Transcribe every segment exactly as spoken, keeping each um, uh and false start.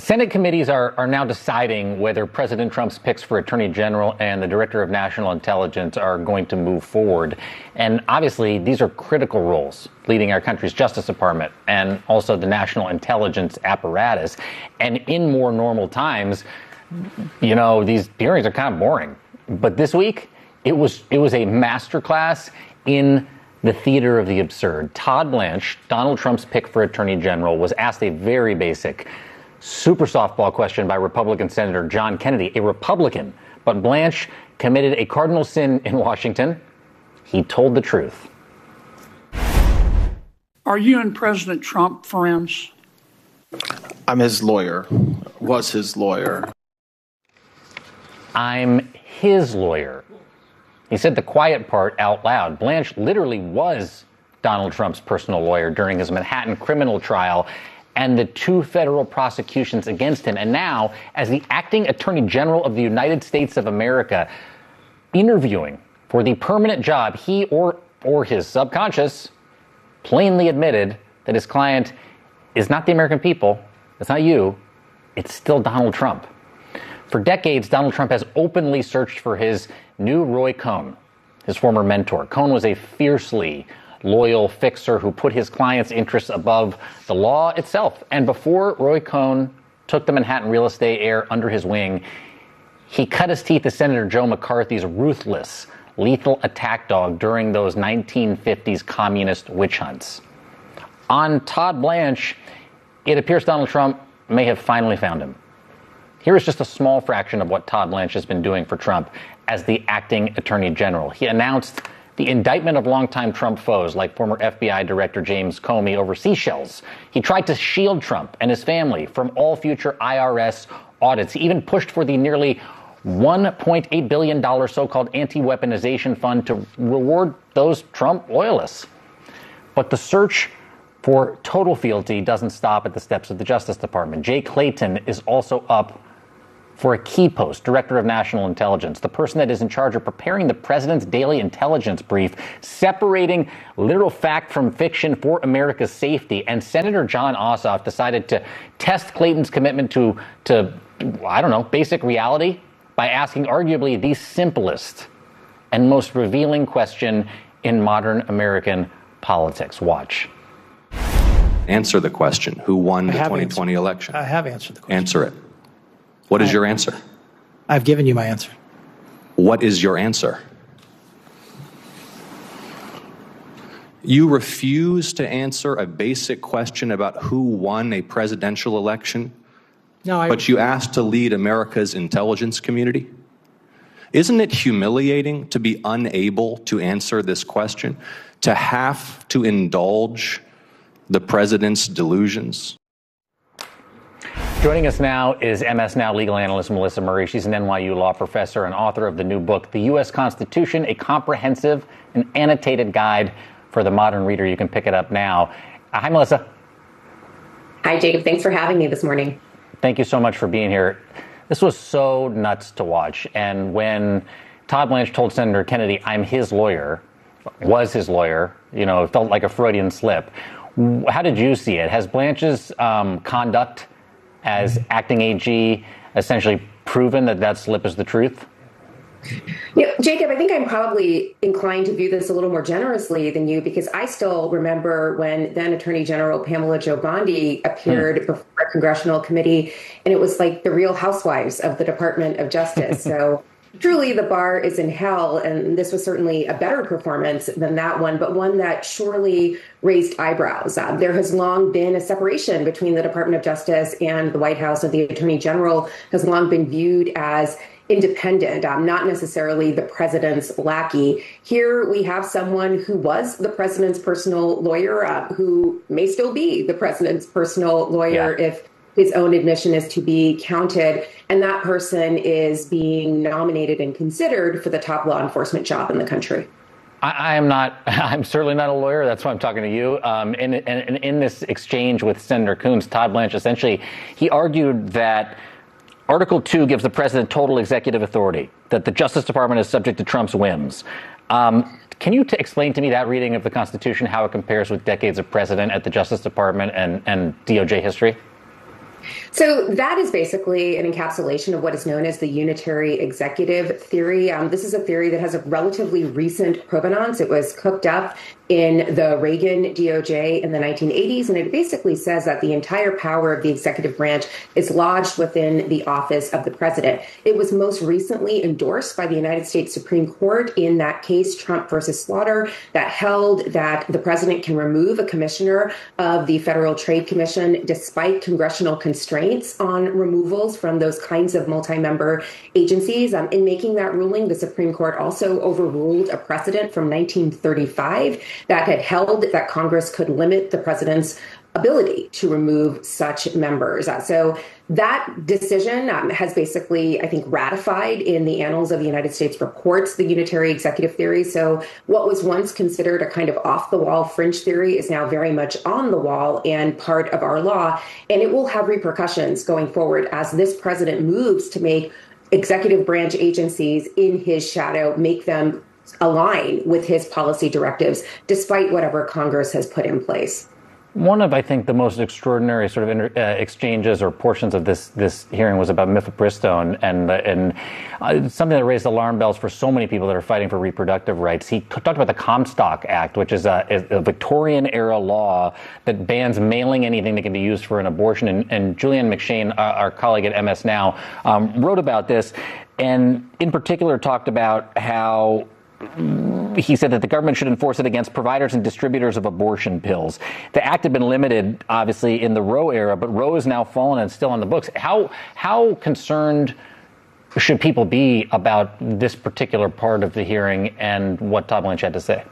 Senate committees are, are now deciding whether President Trump's picks for Attorney General and the Director of National Intelligence are going to move forward. And obviously, these are critical roles leading our country's Justice Department and also the national intelligence apparatus. And in more normal times, you know, these hearings are kind of boring. But this week, it was it was a masterclass in the theater of the absurd. Todd Blanche, Donald Trump's pick for Attorney General, was asked a very basic, super softball question by Republican Senator John Kennedy, a Republican. But Blanche committed a cardinal sin in Washington. He told the truth. Are you and President Trump friends? I'm his lawyer, was his lawyer. I'm his lawyer. He said the quiet part out loud. Blanche literally was Donald Trump's personal lawyer during his Manhattan criminal trial and the two federal prosecutions against him. And now, as the acting Attorney General of the United States of America, interviewing for the permanent job, he or or his subconscious plainly admitted that his client is not the American people, it's not you, it's still Donald Trump. For decades, Donald Trump has openly searched for his new Roy Cohn, his former mentor. Cohn was a fiercely loyal fixer who put his client's interests above the law itself. And before Roy Cohn took the Manhattan real estate heir under his wing, he cut his teeth as Senator Joe McCarthy's ruthless, lethal attack dog during those nineteen fifties communist witch hunts. On Todd Blanche, it appears Donald Trump may have finally found him. Here is just a small fraction of what Todd Blanche has been doing for Trump as the acting Attorney General. He announced the indictment of longtime Trump foes like former F B I Director James Comey over Seychelles. He tried to shield Trump and his family from all future I R S audits. He even pushed for the nearly one point eight billion dollars so-called anti-weaponization fund to reward those Trump loyalists. But the search for total fealty doesn't stop at the steps of the Justice Department. Jay Clayton is also up for a key post, Director of National Intelligence, the person that is in charge of preparing the president's daily intelligence brief, separating literal fact from fiction for America's safety. And Senator Jon Ossoff decided to test Clayton's commitment to, to, I don't know, basic reality by asking arguably the simplest and most revealing question in modern American politics. Watch. Answer the question. Who won the twenty twenty answered. election? I have answered the question. Answer it. What is I, your answer? I've given you my answer. What is your answer? You refuse to answer a basic question about who won a presidential election, no, I, but you asked to lead America's intelligence community? Isn't it humiliating to be unable to answer this question, to have to indulge the president's delusions? Joining us now is M S Now legal analyst Melissa Murray. She's an N Y U law professor and author of the new book, The U S Constitution, a comprehensive and annotated guide for the modern reader. You can pick it up now. Uh, hi, Melissa. Hi, Jacob. Thanks for having me this morning. Thank you so much for being here. This was so nuts to watch. And when Todd Blanche told Senator Kennedy, I'm his lawyer, was his lawyer, you know, it felt like a Freudian slip. How did you see it? Has Blanche's um, conduct as acting A G essentially proven that that slip is the truth? Yeah, Jacob, I think I'm probably inclined to view this a little more generously than you, because I still remember when then Attorney General Pamela Jo Bondi appeared hmm. before a congressional committee, and it was like the Real Housewives of the Department of Justice. So truly the bar is in hell, and this was certainly a better performance than that one, but one that surely raised eyebrows. Uh, there has long been a separation between the Department of Justice and the White House, and the Attorney General has long been viewed as independent, um, not necessarily the president's lackey. Here we have someone who was the president's personal lawyer, uh, who may still be the president's personal lawyer yeah. if his own admission is to be counted. And that person is being nominated and considered for the top law enforcement job in the country. I, I am not, I'm certainly not a lawyer. That's why I'm talking to you. Um, and, and, and in this exchange with Senator Coons, Todd Blanche, essentially, he argued that Article two gives the president total executive authority, that the Justice Department is subject to Trump's whims. Um, can you t- explain to me that reading of the Constitution, how it compares with decades of precedent at the Justice Department and, and D O J history? So that is basically an encapsulation of what is known as the unitary executive theory. Um, this is a theory that has a relatively recent provenance. It was cooked up in the Reagan D O J in the nineteen eighties, and it basically says that the entire power of the executive branch is lodged within the office of the president. It was most recently endorsed by the United States Supreme Court in that case, Trump versus Slaughter, that held that the president can remove a commissioner of the Federal Trade Commission despite congressional constraints on removals from those kinds of multi-member agencies. Um, in making that ruling, the Supreme Court also overruled a precedent from nineteen thirty-five that had held that Congress could limit the president's ability to remove such members. Uh, so that decision um, has basically, I think, ratified in the annals of the United States reports the unitary executive theory. So what was once considered a kind of off-the-wall fringe theory is now very much on the wall and part of our law. And it will have repercussions going forward as this president moves to make executive branch agencies in his shadow, make them align with his policy directives, despite whatever Congress has put in place. One of, I think, the most extraordinary sort of inter, uh, exchanges or portions of this this hearing was about mifepristone, and uh, and uh, something that raised alarm bells for so many people that are fighting for reproductive rights. He t- talked about the Comstock Act, which is a, a Victorian-era law that bans mailing anything that can be used for an abortion. And, and Julianne McShane, uh, our colleague at M S Now, um, wrote about this, and in particular talked about how he said that the government should enforce it against providers and distributors of abortion pills. The act had been limited, obviously, in the Roe era, but Roe is now fallen and still on the books. How how concerned should people be about this particular part of the hearing and what Todd Blanche had to say?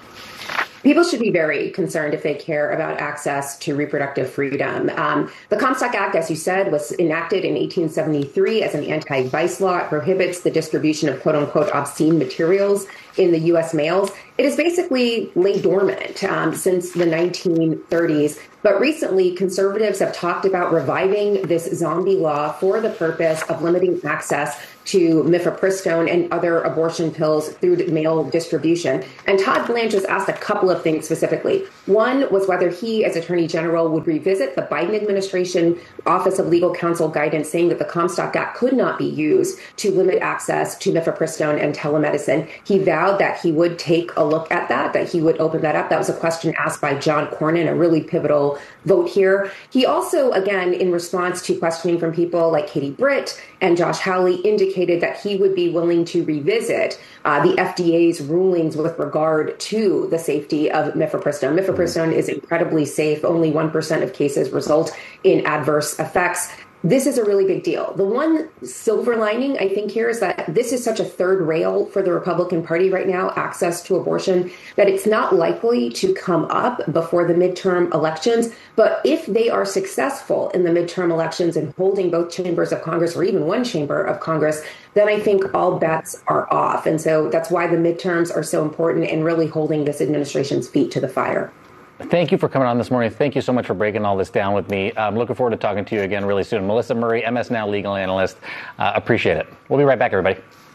People should be very concerned if they care about access to reproductive freedom. Um, the Comstock Act, as you said, was enacted in eighteen seventy-three as an anti-vice law. It prohibits the distribution of quote-unquote obscene materials in the U S mails. It has basically laid dormant um, since the nineteen thirties. But recently, conservatives have talked about reviving this zombie law for the purpose of limiting access to mifepristone and other abortion pills through mail distribution. And Todd Blanche was asked a couple of things specifically. One was whether he, as Attorney General, would revisit the Biden administration Office of Legal Counsel guidance saying that the Comstock Act could not be used to limit access to mifepristone and telemedicine. He vowed that he would take a look at that, that he would open that up. That was a question asked by John Cornyn, a really pivotal vote here. He also, again, in response to questioning from people like Katie Britt and Josh Hawley, indicated that he would be willing to revisit uh, the F D A's rulings with regard to the safety of mifepristone. Mifepristone is incredibly safe. Only one percent of cases result in adverse effects. This is a really big deal. The one silver lining, I think, here is that this is such a third rail for the Republican Party right now, access to abortion, that it's not likely to come up before the midterm elections. But if they are successful in the midterm elections and holding both chambers of Congress or even one chamber of Congress, then I think all bets are off. And so that's why the midterms are so important and really holding this administration's feet to the fire. Thank you for coming on this morning. Thank you so much for breaking all this down with me. I'm looking forward to talking to you again really soon. Melissa Murray, M S Now legal analyst. Uh, appreciate it. We'll be right back, everybody.